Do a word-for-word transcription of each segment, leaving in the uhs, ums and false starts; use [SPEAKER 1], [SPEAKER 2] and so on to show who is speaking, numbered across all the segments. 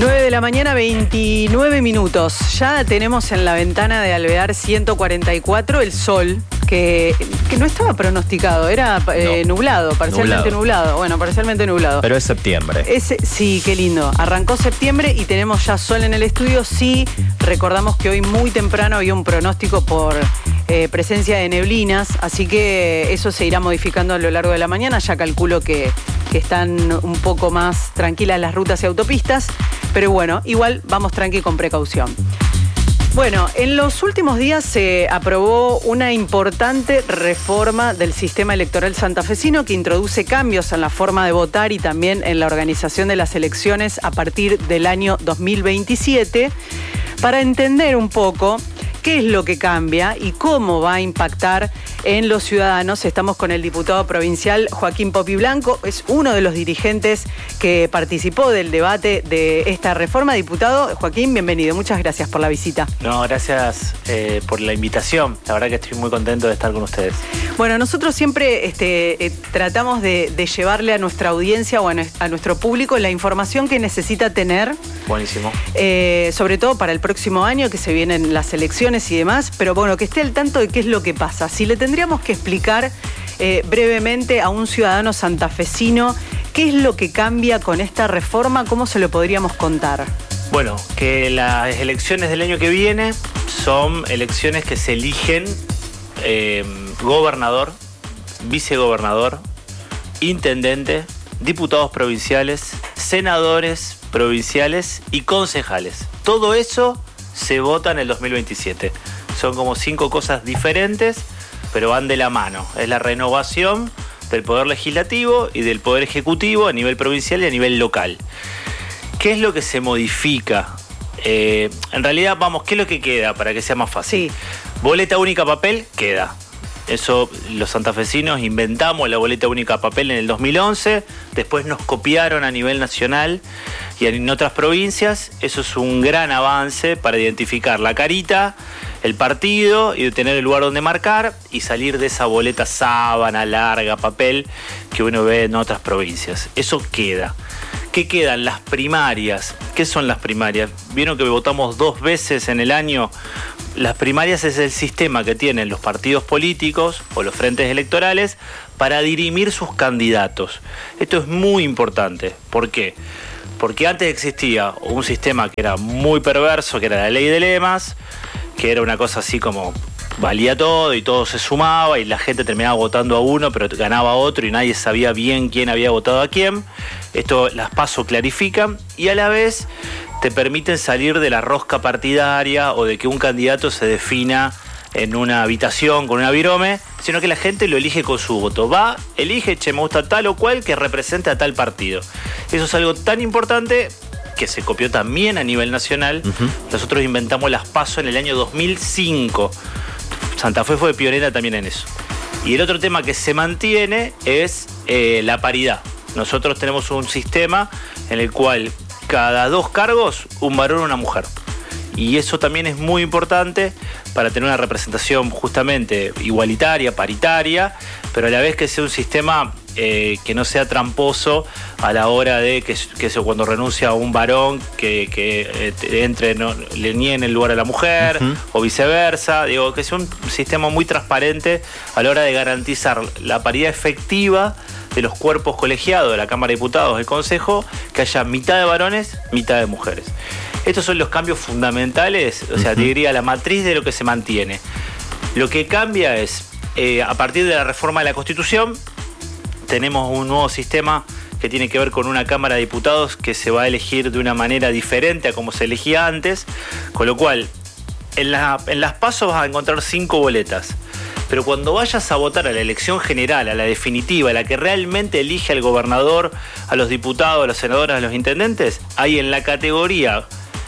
[SPEAKER 1] nueve de la mañana, veintinueve minutos. Ya tenemos en la ventana de Alvear ciento cuarenta y cuatro el sol, que, que no estaba pronosticado, era eh, no. nublado, parcialmente nublado. nublado. Bueno, parcialmente nublado.
[SPEAKER 2] Pero es septiembre.
[SPEAKER 1] Es, sí, qué lindo. Arrancó septiembre y tenemos ya sol en el estudio. Sí, recordamos que hoy muy temprano había un pronóstico por eh, presencia de neblinas, así que eso se irá modificando a lo largo de la mañana. Ya calculo que, que están un poco más tranquilas las rutas y autopistas. Pero bueno, igual vamos tranqui con precaución. Bueno, en los últimos días se aprobó una importante reforma del sistema electoral santafesino que introduce cambios en la forma de votar y también en la organización de las elecciones a partir del año dos mil veintisiete. Para entender un poco qué es lo que cambia y cómo va a impactar en los ciudadanos, estamos con el diputado provincial Joaquín Popi Blanco. Es uno de los dirigentes que participó del debate de esta reforma. Diputado Joaquín, bienvenido. Muchas gracias por la visita.
[SPEAKER 3] No, gracias eh, por la invitación. La verdad que estoy muy contento de estar con ustedes.
[SPEAKER 1] Bueno, nosotros siempre este, eh, tratamos de, de llevarle a nuestra audiencia o a, a nuestro público la información que necesita tener.
[SPEAKER 3] Buenísimo.
[SPEAKER 1] Eh, sobre todo para el próximo año, que se vienen las elecciones y demás, pero bueno, que esté al tanto de qué es lo que pasa. Si le tendríamos que explicar eh, brevemente a un ciudadano santafesino qué es lo que cambia con esta reforma, ¿cómo se lo podríamos contar?
[SPEAKER 3] Bueno, que las elecciones del año que viene son elecciones que se eligen eh, gobernador, vicegobernador, intendente, diputados provinciales, senadores provinciales y concejales. Todo eso se vota en el dos mil veintisiete. Son como cinco cosas diferentes, pero van de la mano. Es la renovación del Poder Legislativo y del Poder Ejecutivo a nivel provincial y a nivel local. ¿Qué es lo que se modifica? Eh, en realidad, vamos, ¿qué es lo que queda para que sea más fácil?
[SPEAKER 1] Sí.
[SPEAKER 3] Boleta única papel, queda. Eso los santafesinos inventamos la boleta única papel en el dos mil once, después nos copiaron a nivel nacional y en otras provincias. Eso es un gran avance para identificar la carita, el partido y tener el lugar donde marcar y salir de esa boleta sábana, larga, papel que uno ve en otras provincias. Eso queda. ¿Qué quedan? Las primarias. ¿Qué son las primarias? ¿Vieron que votamos dos veces en el año? Las primarias es el sistema que tienen los partidos políticos o los frentes electorales para dirimir sus candidatos. Esto es muy importante. ¿Por qué? Porque antes existía un sistema que era muy perverso, que era la ley de lemas, que era una cosa así como valía todo y todo se sumaba y la gente terminaba votando a uno pero ganaba a otro y nadie sabía bien quién había votado a quién. Esto las PASO clarifican y a la vez te permiten salir de la rosca partidaria o de que un candidato se defina en una habitación con una virome, sino que la gente lo elige con su voto. Va, elige, che, me gusta tal o cual que represente a tal partido. Eso es algo tan importante que se copió también a nivel nacional. Uh-huh. Nosotros inventamos las PASO en el año dos mil cinco. Santa Fe fue pionera también en eso. Y el otro tema que se mantiene es eh, la paridad. Nosotros tenemos un sistema en el cual cada dos cargos, un varón o una mujer. Y eso también es muy importante para tener una representación justamente igualitaria, paritaria, pero a la vez que sea un sistema eh, que no sea tramposo a la hora de que, que eso, cuando renuncia a un varón, que, que eh, entre, no, le nieguen el lugar a la mujer, uh-huh. o viceversa. Digo, que sea un sistema muy transparente a la hora de garantizar la paridad efectiva de los cuerpos colegiados de la Cámara de Diputados, del Consejo, que haya mitad de varones, mitad de mujeres. Estos son los cambios fundamentales, o sea, uh-huh. te diría la matriz de lo que se mantiene. Lo que cambia es, eh, a partir de la reforma de la Constitución, tenemos un nuevo sistema que tiene que ver con una Cámara de Diputados que se va a elegir de una manera diferente a como se elegía antes, con lo cual, en, la, en las PASO vas a encontrar cinco boletas. Pero cuando vayas a votar a la elección general, a la definitiva, a la que realmente elige al gobernador, a los diputados, a los senadores, a los intendentes, ahí en la categoría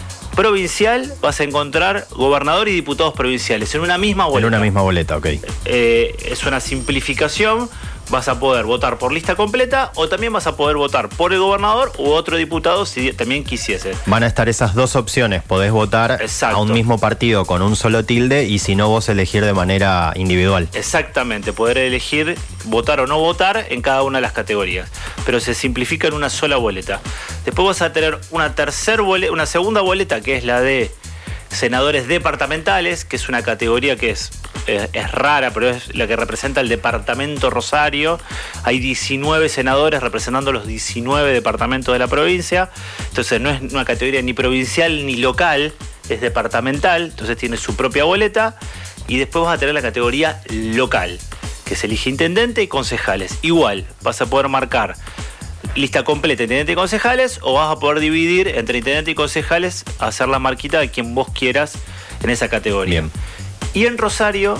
[SPEAKER 3] provincial vas a encontrar gobernador y diputados provinciales en una misma boleta.
[SPEAKER 2] En una misma boleta, ok.
[SPEAKER 3] Eh, es una simplificación vas a poder votar por lista completa o también vas a poder votar por el gobernador u otro diputado si también quisiese.
[SPEAKER 2] Van a estar esas dos opciones, podés votar
[SPEAKER 3] Exacto.
[SPEAKER 2] a un mismo partido con un solo tilde y si no vos elegir de manera individual.
[SPEAKER 3] Exactamente, poder elegir votar o no votar en cada una de las categorías, pero se simplifica en una sola boleta. Después vas a tener una tercer boleta, una segunda boleta que es la de senadores departamentales, que es una categoría que es, es, es rara, pero es la que representa el departamento Rosario. Hay diecinueve senadores representando los diecinueve departamentos de la provincia, entonces no es una categoría ni provincial ni local, es departamental, entonces tiene su propia boleta. Y después vas a tener la categoría local, que se elige intendente y concejales. Igual, vas a poder marcar lista completa, intendente y concejales, o vas a poder dividir entre intendente y concejales, hacer la marquita de quien vos quieras en esa categoría.
[SPEAKER 2] Bien.
[SPEAKER 3] Y en Rosario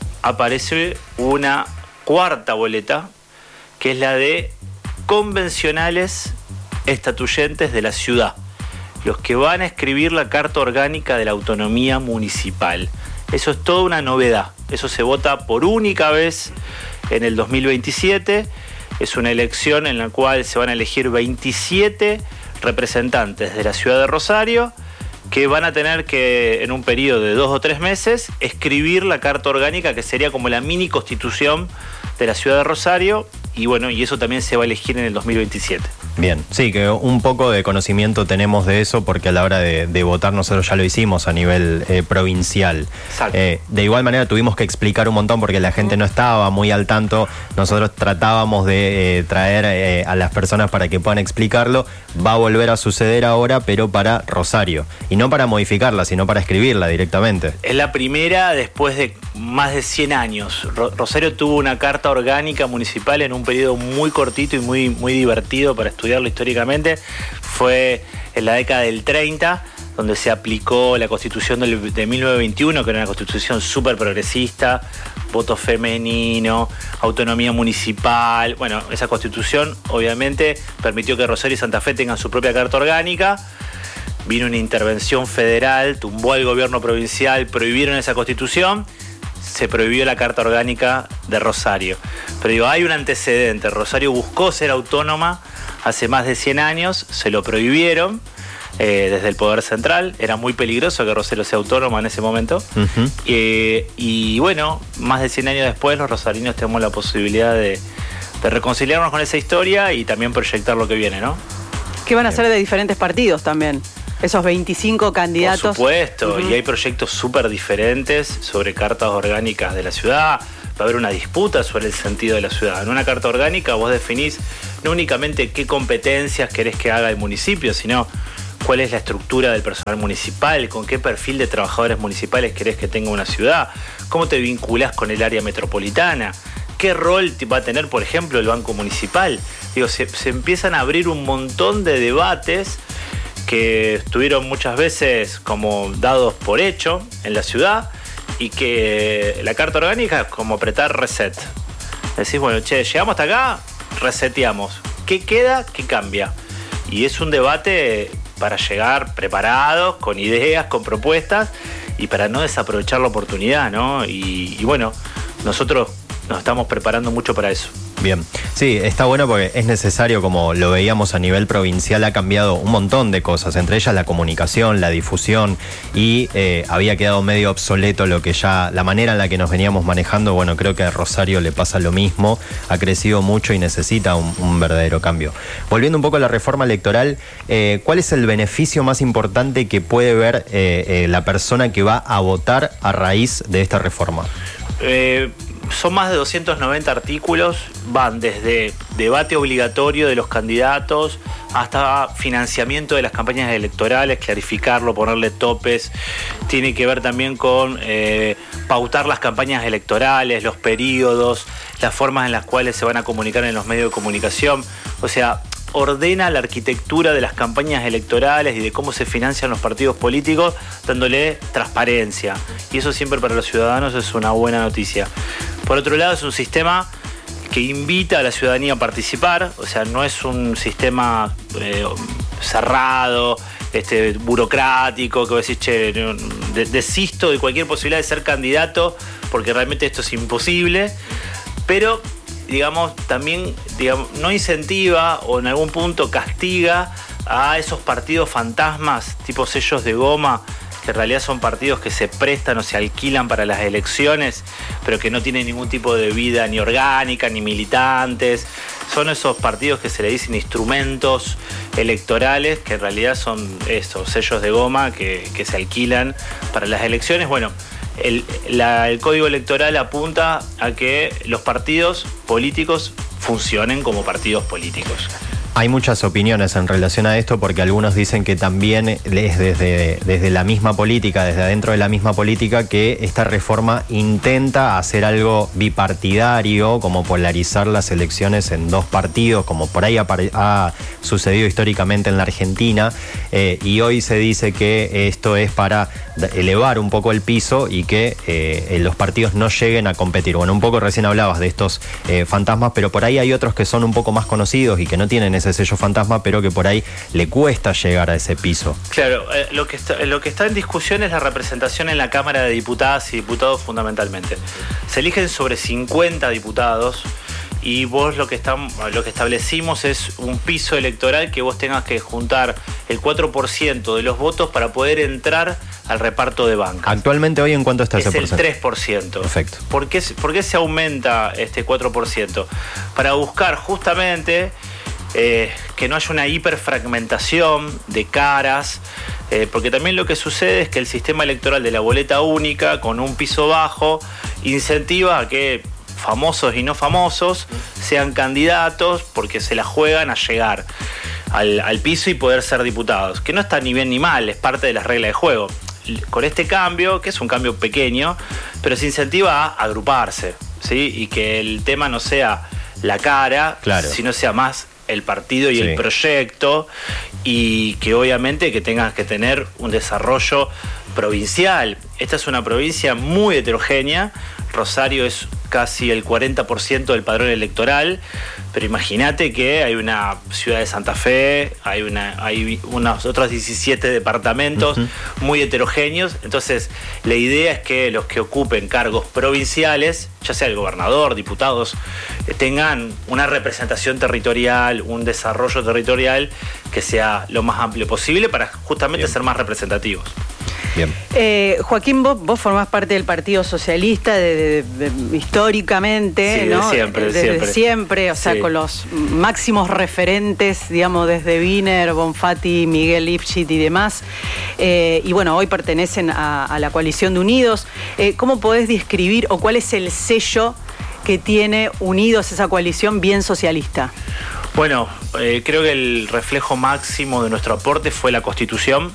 [SPEAKER 3] aparece una cuarta boleta, que es la de convencionales estatuyentes de la ciudad, los que van a escribir la Carta Orgánica de la Autonomía Municipal. Eso es toda una novedad. Eso se vota por única vez en el dos mil veintisiete. Es una elección en la cual se van a elegir veintisiete representantes de la ciudad de Rosario que van a tener que, en un periodo de dos o tres meses, escribir la Carta Orgánica, que sería como la mini constitución de la ciudad de Rosario. Y bueno, y eso también se va a elegir en el dos mil veintisiete.
[SPEAKER 2] Bien, sí, que un poco de conocimiento tenemos de eso porque a la hora de, de votar nosotros ya lo hicimos a nivel eh, provincial.
[SPEAKER 3] Exacto.
[SPEAKER 2] Eh, de igual manera tuvimos que explicar un montón porque la gente no estaba muy al tanto. Nosotros tratábamos de eh, traer eh, a las personas para que puedan explicarlo. Va a volver a suceder ahora, pero para Rosario. Y no para modificarla, sino para escribirla directamente.
[SPEAKER 3] Es la primera después de más de cien años. Ro- Rosario tuvo una carta orgánica municipal en un periodo muy cortito y muy, muy divertido para estudiarlo históricamente. Fue en la década del treinta, donde se aplicó la Constitución del, de mil novecientos veintiuno, que era una constitución súper progresista, voto femenino, autonomía municipal. Bueno, esa constitución obviamente permitió que Rosario y Santa Fe tengan su propia carta orgánica. Vino una intervención federal, tumbó al gobierno provincial, prohibieron esa constitución, se prohibió la carta orgánica de Rosario. Pero digo, hay un antecedente. Rosario buscó ser autónoma hace más de cien años, se lo prohibieron eh, desde el Poder Central. Era muy peligroso que Rosario sea autónoma en ese momento.
[SPEAKER 2] Uh-huh.
[SPEAKER 3] Eh, y bueno, más de cien años después, los rosarinos tenemos la posibilidad de, de reconciliarnos con esa historia y también proyectar lo que viene, ¿no?
[SPEAKER 1] ¿Qué van a hacer de diferentes partidos también? Esos veinticinco candidatos.
[SPEAKER 3] Por supuesto,
[SPEAKER 1] Uh-huh.
[SPEAKER 3] y hay proyectos súper diferentes sobre cartas orgánicas de la ciudad. Va a haber una disputa sobre el sentido de la ciudad. En una carta orgánica vos definís no únicamente qué competencias querés que haga el municipio, sino cuál es la estructura del personal municipal, con qué perfil de trabajadores municipales querés que tenga una ciudad, cómo te vinculás con el área metropolitana, qué rol va a tener, por ejemplo, el Banco Municipal. Digo, se, se empiezan a abrir un montón de debates que estuvieron muchas veces como dados por hecho en la ciudad y que la carta orgánica es como apretar reset. Decís, bueno, che, llegamos hasta acá, reseteamos. ¿Qué queda? ¿Qué cambia? Y es un debate para llegar preparados, con ideas, con propuestas y para no desaprovechar la oportunidad, ¿no? Y, y bueno, nosotros nos estamos preparando mucho para eso.
[SPEAKER 2] Bien, sí, está bueno porque es necesario, como lo veíamos a nivel provincial, ha cambiado un montón de cosas, entre ellas la comunicación, la difusión, y eh, había quedado medio obsoleto lo que ya, la manera en la que nos veníamos manejando. Bueno, creo que a Rosario le pasa lo mismo, ha crecido mucho y necesita un, un verdadero cambio. Volviendo un poco a la reforma electoral, eh, ¿cuál es el beneficio más importante que puede ver eh, eh, la persona que va a votar a raíz de esta reforma?
[SPEAKER 3] Eh, son más de doscientos noventa artículos, van desde debate obligatorio de los candidatos hasta financiamiento de las campañas electorales, clarificarlo, ponerle topes. Tiene que ver también con eh, pautar las campañas electorales, los periodos, las formas en las cuales se van a comunicar en los medios de comunicación. O sea, ordena la arquitectura de las campañas electorales y de cómo se financian los partidos políticos, dándole transparencia. Y eso siempre para los ciudadanos es una buena noticia. Por otro lado, es un sistema que invita a la ciudadanía a participar, o sea, no es un sistema eh, cerrado, este, burocrático, que vos decís, che, de, desisto de cualquier posibilidad de ser candidato porque realmente esto es imposible, pero digamos, también digamos, no incentiva o en algún punto castiga a esos partidos fantasmas, tipo sellos de goma, que en realidad son partidos que se prestan o se alquilan para las elecciones, pero que no tienen ningún tipo de vida ni orgánica, ni militantes. Son esos partidos que se le dicen instrumentos electorales, que en realidad son esos sellos de goma que, que se alquilan para las elecciones. Bueno, el, la, el Código Electoral apunta a que los partidos políticos funcionen como partidos políticos.
[SPEAKER 2] Hay muchas opiniones en relación a esto porque algunos dicen que también es desde, desde la misma política, desde adentro de la misma política, que esta reforma intenta hacer algo bipartidario, como polarizar las elecciones en dos partidos, como por ahí ha, ha sucedido históricamente en la Argentina, eh, y hoy se dice que esto es para elevar un poco el piso y que eh, los partidos no lleguen a competir. Bueno, un poco recién hablabas de estos eh, fantasmas, pero por ahí hay otros que son un poco más conocidos y que no tienen ese sello fantasma, pero que por ahí le cuesta llegar a ese piso.
[SPEAKER 3] Claro, eh, lo, que está, lo que está en discusión es la representación en la Cámara de Diputadas y Diputados fundamentalmente. Se eligen sobre cincuenta diputados y vos lo que, está, lo que establecimos es un piso electoral que vos tengas que juntar el cuatro por ciento de los votos para poder entrar al reparto de bancas.
[SPEAKER 2] Actualmente hoy ¿en cuánto está
[SPEAKER 3] es
[SPEAKER 2] ese porcentaje?
[SPEAKER 3] Es el tres por ciento.
[SPEAKER 2] Perfecto.
[SPEAKER 3] ¿Por qué, ¿Por qué se aumenta este cuatro por ciento? Para buscar justamente eh, que no haya una hiperfragmentación de caras, eh, porque también lo que sucede es que el sistema electoral de la boleta única, con un piso bajo, incentiva a que famosos y no famosos sean candidatos porque se la juegan a llegar al, al piso y poder ser diputados, que no está ni bien ni mal, es parte de las reglas de juego. Con este cambio, que es un cambio pequeño, pero se incentiva a agruparse, ¿sí? Y que el tema no sea la cara,
[SPEAKER 2] claro,
[SPEAKER 3] sino sea más el partido y
[SPEAKER 2] sí,
[SPEAKER 3] el proyecto, y que obviamente que tengas que tener un desarrollo provincial. Esta es una provincia muy heterogénea. Rosario es casi el cuarenta por ciento del padrón electoral, pero imagínate que hay una ciudad de Santa Fe, hay, una, hay unos otros diecisiete departamentos uh-huh. muy heterogéneos. Entonces la idea es que los que ocupen cargos provinciales, ya sea el gobernador, diputados, eh, tengan una representación territorial, un desarrollo territorial que sea lo más amplio posible para justamente Bien. ser más representativos.
[SPEAKER 2] Bien.
[SPEAKER 1] Eh, Joaquín, vos, vos formás parte del Partido Socialista de, de, de, históricamente,
[SPEAKER 3] sí,
[SPEAKER 1] ¿no?
[SPEAKER 3] De siempre,
[SPEAKER 1] desde
[SPEAKER 3] siempre.
[SPEAKER 1] siempre, o sea, sí. con los máximos referentes, digamos, desde Wiener, Bonfatti, Miguel Lifschit y demás. Eh, y bueno, hoy pertenecen a, a la coalición de Unidos. Eh, ¿Cómo podés describir o cuál es el sello que tiene Unidos, esa coalición bien socialista?
[SPEAKER 3] Bueno, eh, creo que el reflejo máximo de nuestro aporte fue la Constitución.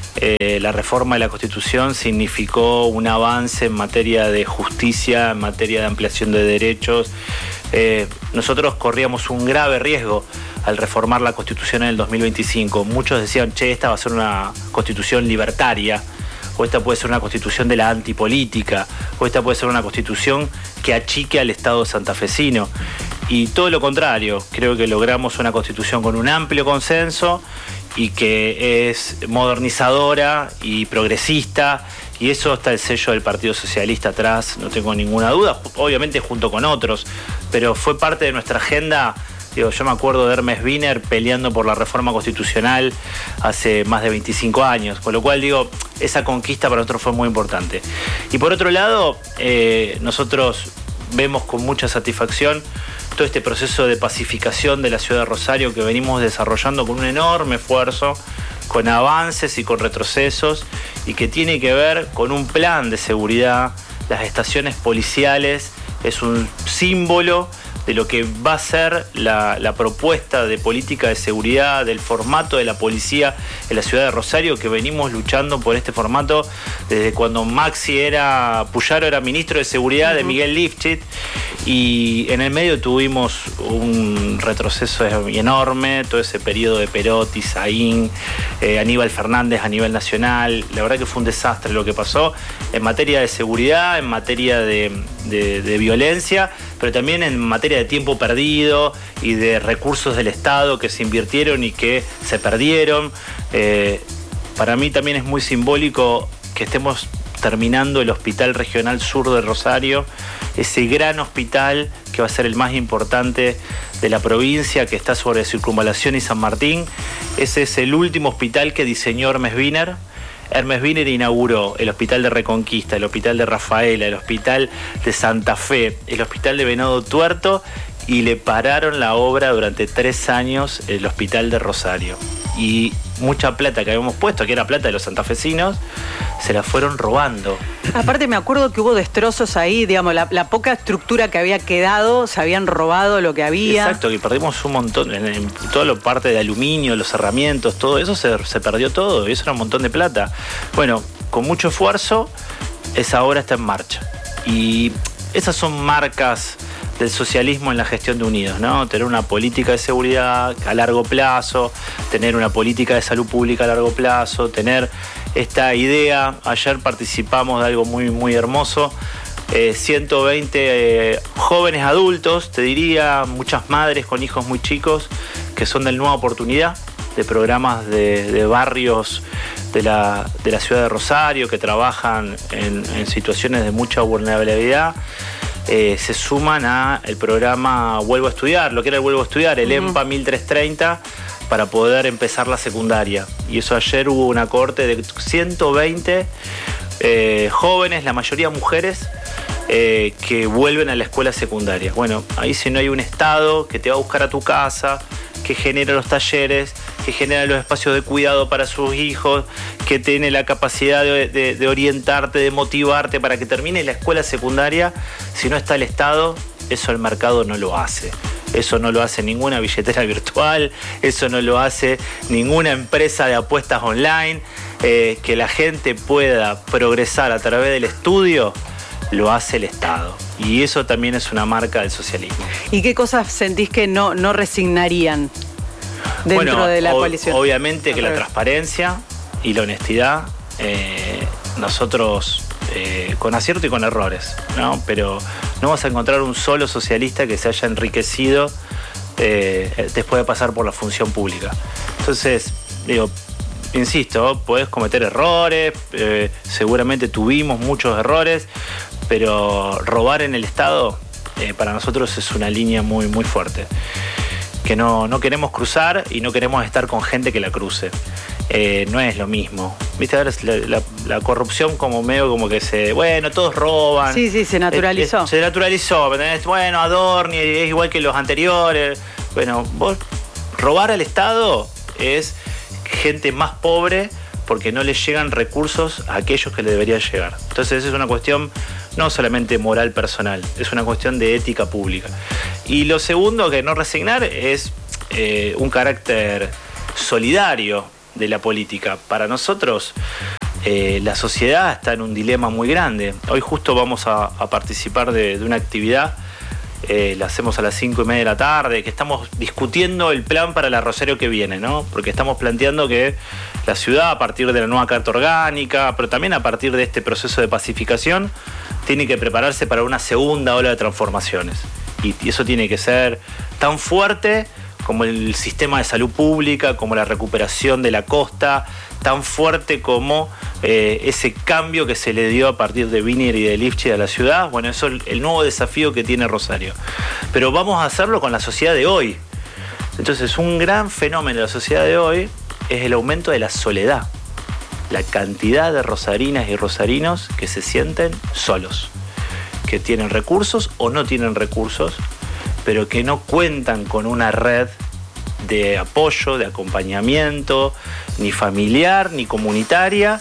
[SPEAKER 3] Eh, la reforma de la Constitución significó un avance en materia de justicia, en materia de ampliación de derechos. Eh, nosotros corríamos un grave riesgo al reformar la Constitución en el dos mil veinticinco. Muchos decían, che, esta va a ser una Constitución libertaria, o esta puede ser una Constitución de la antipolítica, o esta puede ser una Constitución que achique al Estado santafesino. Y todo lo contrario, creo que logramos una Constitución con un amplio consenso y que es modernizadora y progresista, y eso está el sello del Partido Socialista atrás, no tengo ninguna duda, obviamente junto con otros, pero fue parte de nuestra agenda. Digo, yo me acuerdo de Hermes Wiener peleando por la reforma constitucional hace más de veinticinco años, con lo cual digo, esa conquista para nosotros fue muy importante. Y por otro lado, eh, nosotros vemos con mucha satisfacción todo este proceso de pacificación de la ciudad de Rosario que venimos desarrollando con un enorme esfuerzo, con avances y con retrocesos, y que tiene que ver con un plan de seguridad. Las estaciones policiales es un símbolo de lo que va a ser la, la propuesta de política de seguridad, del formato de la policía en la ciudad de Rosario, que venimos luchando por este formato desde cuando Maxi era, Puyaro era ministro de Seguridad de Miguel Lifschit, y en el medio tuvimos un retroceso enorme, todo ese periodo de Perotti, Saín, eh, Aníbal Fernández a nivel nacional. La verdad que fue un desastre lo que pasó en materia de seguridad, en materia de, de, de violencia, pero también en materia de tiempo perdido y de recursos del Estado que se invirtieron y que se perdieron. Eh, para mí también es muy simbólico que estemos terminando el Hospital Regional Sur de Rosario, ese gran hospital que va a ser el más importante de la provincia, que está sobre Circunvalación y San Martín. Ese es el último hospital que diseñó Hermes Wiener. Hermes Wiener inauguró el Hospital de Reconquista, el Hospital de Rafaela, el Hospital de Santa Fe, el Hospital de Venado Tuerto, y le pararon la obra durante tres años el Hospital de Rosario. Y mucha plata que habíamos puesto, que era plata de los santafesinos, se la fueron robando.
[SPEAKER 1] Aparte me acuerdo que hubo destrozos ahí, digamos, la, la poca estructura que había quedado, se habían robado lo que había.
[SPEAKER 3] Exacto, que perdimos un montón, en, en toda la parte de aluminio, los cerramientos, todo eso se, se perdió todo, y eso era un montón de plata. Bueno, con mucho esfuerzo, esa obra está en marcha. Y esas son marcas del socialismo en la gestión de Unidos, ¿no? Tener una política de seguridad a largo plazo, tener una política de salud pública a largo plazo, tener esta idea. Ayer participamos de algo muy, muy hermoso. Eh, ciento veinte eh, jóvenes adultos, te diría, muchas madres con hijos muy chicos, que son del Nueva Oportunidad, de programas de, de barrios de la, de la ciudad de Rosario, que trabajan en, en situaciones de mucha vulnerabilidad. Eh, se suman a el programa Vuelvo a Estudiar, lo que era el Vuelvo a Estudiar, el uh-huh. EMPA mil trescientos treinta, para poder empezar la secundaria. Y eso ayer hubo una cohorte de ciento veinte eh, jóvenes, la mayoría mujeres, eh, que vuelven a la escuela secundaria. Bueno, ahí si no hay un Estado que te va a buscar a tu casa, que genera los talleres, que genera los espacios de cuidado para sus hijos, que tiene la capacidad de, de, de orientarte, de motivarte para que termine la escuela secundaria, si no está el Estado, eso el mercado no lo hace. Eso no lo hace ninguna billetera virtual, eso no lo hace ninguna empresa de apuestas online. Eh, que la gente pueda progresar a través del estudio, lo hace el Estado. Y eso también es una marca del socialismo.
[SPEAKER 1] ¿Y qué cosas sentís que no, no resignarían dentro
[SPEAKER 3] bueno,
[SPEAKER 1] de la
[SPEAKER 3] ob-
[SPEAKER 1] coalición?
[SPEAKER 3] Obviamente que la transparencia y la honestidad, eh, nosotros, eh, con acierto y con errores, ¿no? Pero no vas a encontrar un solo socialista que se haya enriquecido eh, después de pasar por la función pública. Entonces, digo, insisto, podés cometer errores, eh, seguramente tuvimos muchos errores, pero robar en el Estado eh, para nosotros es una línea muy, muy fuerte, que no, no queremos cruzar y no queremos estar con gente que la cruce. Eh, no es lo mismo. Viste, ahora la, la, la corrupción como medio como que se... Bueno, todos roban.
[SPEAKER 1] Sí, sí, se naturalizó.
[SPEAKER 3] Eh, eh, se naturalizó. Bueno, Adorni es igual que los anteriores. Bueno, vos robar al Estado es gente más pobre porque no les llegan recursos a aquellos que le deberían llegar. Entonces es una cuestión no solamente moral personal, es una cuestión de ética pública. Y lo segundo que no resignar es eh, un carácter solidario de la política. Para nosotros eh, la sociedad está en un dilema muy grande. Hoy justo vamos a, a participar de, de una actividad, eh, la hacemos a las cinco y media de la tarde, que estamos discutiendo el plan para la Rosario que viene, ¿no? Porque estamos planteando que la ciudad, a partir de la nueva Carta Orgánica, pero también a partir de este proceso de pacificación, tiene que prepararse para una segunda ola de transformaciones. Y, y eso tiene que ser tan fuerte como el sistema de salud pública, como la recuperación de la costa, tan fuerte como eh, ese cambio que se le dio a partir de Wiener y de Lifchitz a la ciudad. Bueno, eso es el nuevo desafío que tiene Rosario. Pero vamos a hacerlo con la sociedad de hoy. Entonces, un gran fenómeno de la sociedad de hoy es el aumento de la soledad. La cantidad de rosarinas y rosarinos que se sienten solos, que tienen recursos o no tienen recursos, pero que no cuentan con una red de apoyo, de acompañamiento, ni familiar, ni comunitaria,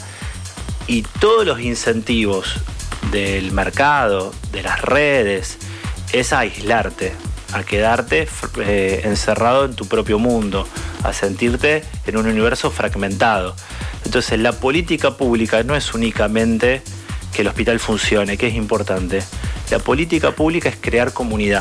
[SPEAKER 3] y todos los incentivos del mercado, de las redes, es a aislarte, a quedarte eh, encerrado en tu propio mundo, a sentirte en un universo fragmentado. Entonces, la política pública no es únicamente que el hospital funcione, que es importante. La política pública es crear comunidad.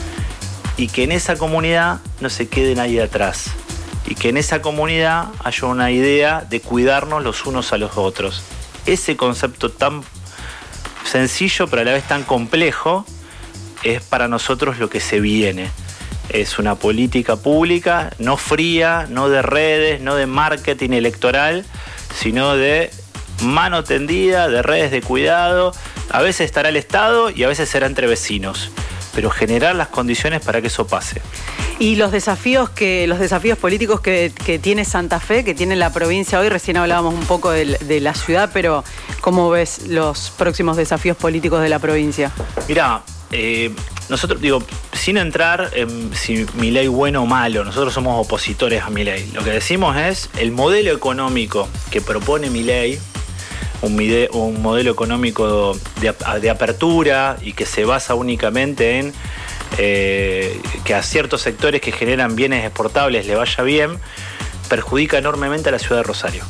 [SPEAKER 3] Y que en esa comunidad no se quede nadie atrás. Y que en esa comunidad haya una idea de cuidarnos los unos a los otros. Ese concepto tan sencillo, pero a la vez tan complejo, es para nosotros lo que se viene. Es una política pública, no fría, no de redes, no de marketing electoral, sino de mano tendida, de redes de cuidado. A veces estará el Estado y a veces será entre vecinos, pero generar las condiciones para que eso pase.
[SPEAKER 1] Y los desafíos que los desafíos políticos que, que tiene Santa Fe, que tiene la provincia hoy, recién hablábamos un poco de, de la ciudad, pero ¿cómo ves los próximos desafíos políticos de la provincia?
[SPEAKER 3] Mirá, eh, nosotros, digo, sin entrar en si Milei bueno o malo, nosotros somos opositores a Milei. Lo que decimos es el modelo económico que propone Milei, un, un modelo económico de, de apertura y que se basa únicamente en eh, que a ciertos sectores que generan bienes exportables le vaya bien, perjudica enormemente a la ciudad de Rosario.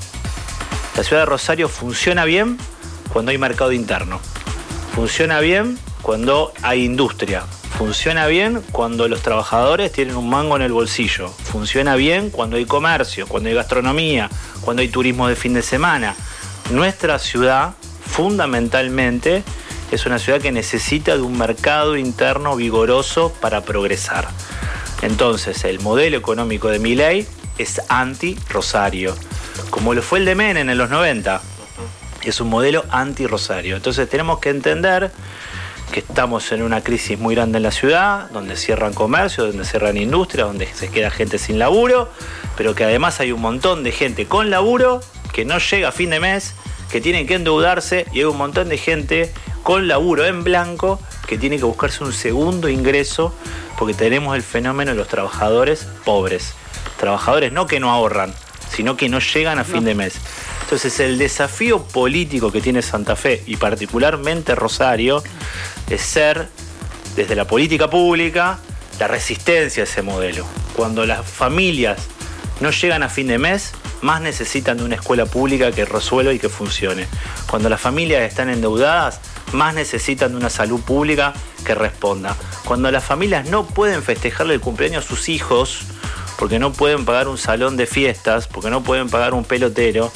[SPEAKER 3] La ciudad de Rosario funciona bien cuando hay mercado interno, funciona bien cuando hay industria, funciona bien cuando los trabajadores tienen un mango en el bolsillo, funciona bien cuando hay comercio, cuando hay gastronomía, cuando hay turismo de fin de semana. Nuestra ciudad, fundamentalmente, es una ciudad que necesita de un mercado interno vigoroso para progresar. Entonces, el modelo económico de Milei es anti-Rosario, como lo fue el de Menem en los noventa. Es un modelo anti-Rosario. Entonces, tenemos que entender que estamos en una crisis muy grande en la ciudad, donde cierran comercio, donde cierran industria, donde se queda gente sin laburo, pero que además hay un montón de gente con laburo que no llega a fin de mes, que tienen que endeudarse, y hay un montón de gente con laburo en blanco que tiene que buscarse un segundo ingreso, porque tenemos el fenómeno de los trabajadores pobres. Trabajadores no que no ahorran, sino que no llegan a fin de mes. Entonces, el desafío político que tiene Santa Fe, y particularmente Rosario, es ser, desde la política pública, la resistencia a ese modelo. Cuando las familias no llegan a fin de mes, más necesitan de una escuela pública que resuelva y que funcione. Cuando las familias están endeudadas, más necesitan de una salud pública que responda. Cuando las familias no pueden festejarle el cumpleaños a sus hijos, porque no pueden pagar un salón de fiestas, porque no pueden pagar un pelotero,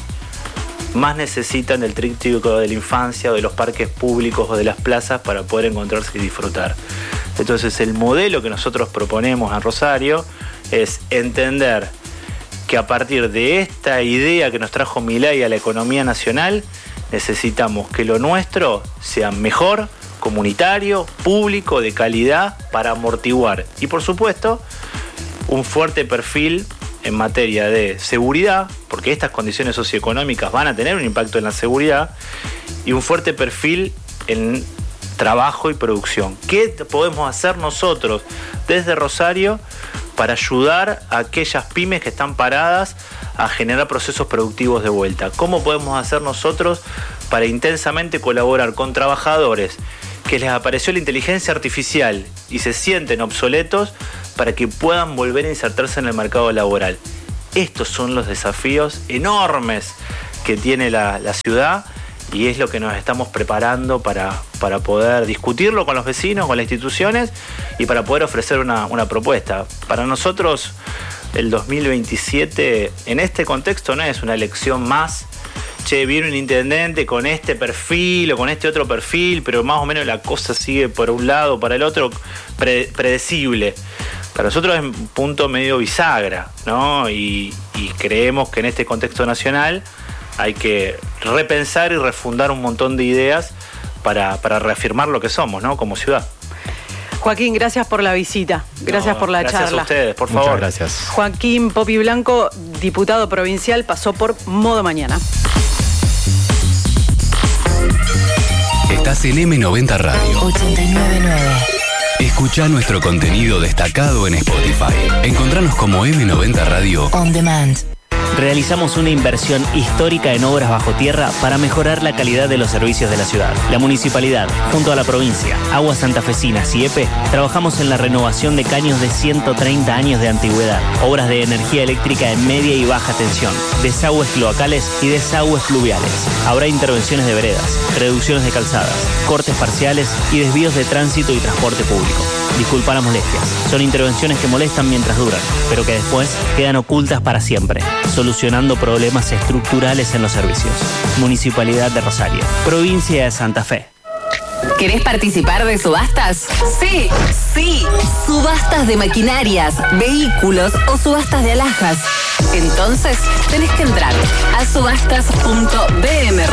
[SPEAKER 3] más necesitan del tríptico de la infancia, o de los parques públicos o de las plazas para poder encontrarse y disfrutar. Entonces, el modelo que nosotros proponemos en Rosario es entender que a partir de esta idea que nos trajo Milei a la economía nacional, necesitamos que lo nuestro sea mejor, comunitario, público, de calidad, para amortiguar. Y por supuesto, un fuerte perfil en materia de seguridad, porque estas condiciones socioeconómicas van a tener un impacto en la seguridad, y un fuerte perfil en trabajo y producción. ¿Qué podemos hacer nosotros desde Rosario para ayudar a aquellas pymes que están paradas a generar procesos productivos de vuelta? ¿Cómo podemos hacer nosotros para intensamente colaborar con trabajadores que les apareció la inteligencia artificial y se sienten obsoletos para que puedan volver a insertarse en el mercado laboral? Estos son los desafíos enormes que tiene la, la ciudad, y es lo que nos estamos preparando para, para poder discutirlo con los vecinos, con las instituciones, y para poder ofrecer una, una propuesta. Para nosotros, el dos mil veintisiete, en este contexto, no es una elección más. Che, viene un intendente con este perfil o con este otro perfil, pero más o menos la cosa sigue por un lado o para el otro, pre- predecible. Para nosotros es un punto medio bisagra, ¿no? Y, y creemos que en este contexto nacional hay que repensar y refundar un montón de ideas para, para reafirmar lo que somos, ¿no? Como ciudad.
[SPEAKER 1] Joaquín, gracias por la visita, gracias no, por la
[SPEAKER 3] gracias
[SPEAKER 1] charla.
[SPEAKER 3] Gracias a ustedes, por
[SPEAKER 2] Muchas
[SPEAKER 3] favor.
[SPEAKER 2] Gracias.
[SPEAKER 1] Joaquín Popi Blanco, diputado provincial, pasó por Modo Mañana.
[SPEAKER 4] Estás en eme noventa Radio
[SPEAKER 5] ochenta y nueve punto nueve.
[SPEAKER 4] Escucha nuestro contenido destacado en Spotify. Encontranos como eme noventa Radio
[SPEAKER 5] On Demand.
[SPEAKER 6] Realizamos una inversión histórica en obras bajo tierra para mejorar la calidad de los servicios de la ciudad. La municipalidad, junto a la provincia, Aguas Santafesinas y E P E, trabajamos en la renovación de caños de ciento treinta años de antigüedad, obras de energía eléctrica en media y baja tensión, desagües cloacales y desagües fluviales. Habrá intervenciones de veredas, reducciones de calzadas, cortes parciales y desvíos de tránsito y transporte público. Disculpa las molestias, son intervenciones que molestan mientras duran, pero que después quedan ocultas para siempre, solucionando problemas estructurales en los servicios. Municipalidad de Rosario, provincia de Santa Fe.
[SPEAKER 5] ¿Querés participar de subastas? Sí, sí. Subastas de maquinarias, vehículos o subastas de alhajas. Entonces, tenés que entrar a subastas punto b m